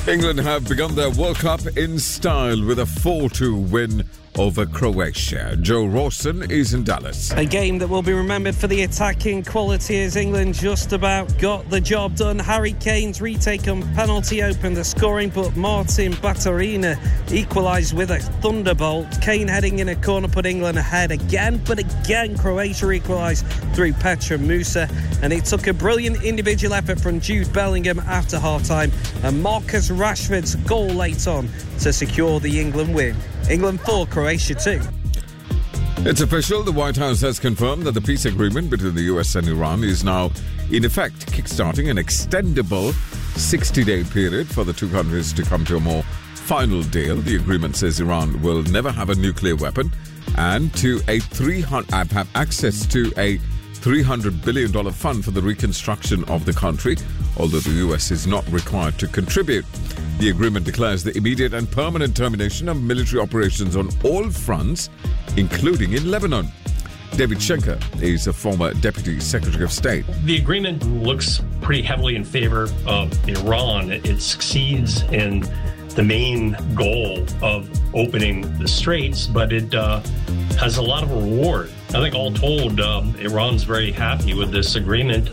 England have begun their World Cup in style with a 4-2 win over Croatia. Joe Rawson is in Dallas. A game that will be remembered for the attacking quality as England just about got the job done. Harry Kane's retake on penalty opened the scoring, but Martin Baturina equalised with a thunderbolt. Kane heading in a corner put England ahead again, but again Croatia equalised through Petra Musa, and it took a brilliant individual effort from Jude Bellingham after half-time and Marcus Rashford's goal late on to secure the England win. England 4, Croatia 2. It's official. The White House has confirmed that the peace agreement between the US and Iran is now in effect, kickstarting an extendable 60-day period for the two countries to come to a more final deal. The agreement says Iran will never have a nuclear weapon and have access to a $300 billion fund for the reconstruction of the country, although the US is not required to contribute. The agreement declares the immediate and permanent termination of military operations on all fronts, including in Lebanon. David Schenker is a former Deputy Secretary of State. The agreement looks pretty heavily in favor of Iran. It succeeds in the main goal of opening the straits, but it has a lot of reward. I think all told, Iran's very happy with this agreement,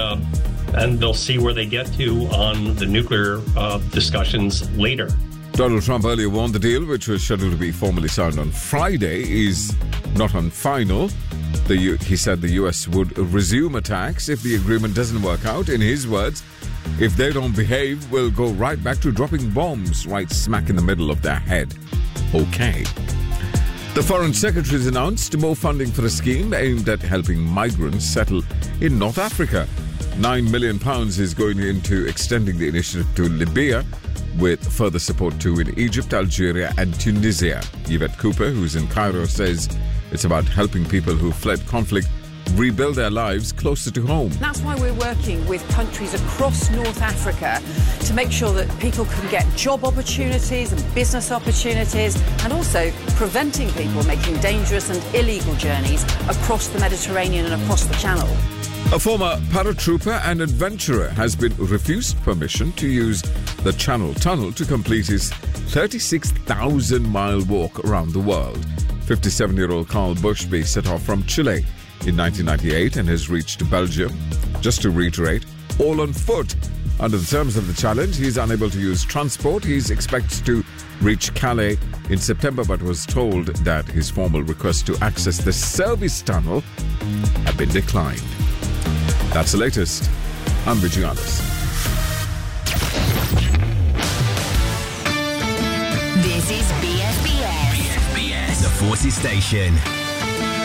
and they'll see where they get to on the nuclear discussions later. Donald Trump earlier warned the deal, which was scheduled to be formally signed on Friday, is not on final. He said the US would resume attacks if the agreement doesn't work out. In his words, if they don't behave, we'll go right back to dropping bombs right smack in the middle of their head. Okay. The Foreign Secretary has announced more funding for a scheme aimed at helping migrants settle in North Africa. £9 million is going into extending the initiative to Libya, with further support too in Egypt, Algeria and Tunisia. Yvette Cooper, who's in Cairo, says it's about helping people who fled conflict rebuild their lives closer to home. That's why we're working with countries across North Africa to make sure that people can get job opportunities and business opportunities, and also preventing people making dangerous and illegal journeys across the Mediterranean and across the Channel. A former paratrooper and adventurer has been refused permission to use the Channel Tunnel to complete his 36,000-mile walk around the world. 57-year-old Carl Bushby set off from Chile in 1998 and has reached Belgium. Just to reiterate, all on foot. Under the terms of the challenge, he is unable to use transport. He expects to reach Calais in September, but was told that his formal request to access the service tunnel had been declined. That's the latest. I'm Vijay Alice. This is BFBS. The Forces Station.